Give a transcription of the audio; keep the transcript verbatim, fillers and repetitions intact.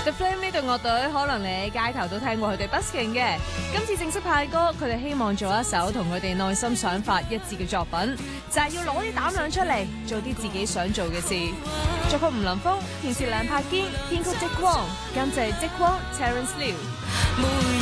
The Flame 呢隊樂隊可能你喺街頭都聽過佢哋 busking 嘅，今次正式派歌，佢哋希望做一首同佢哋內心想法一致嘅作品，就係、是、要攞啲膽量出嚟，做啲自己想做嘅事。作曲吳林峰，填詞梁柏堅，編曲即光，監製即光 Terence Liu。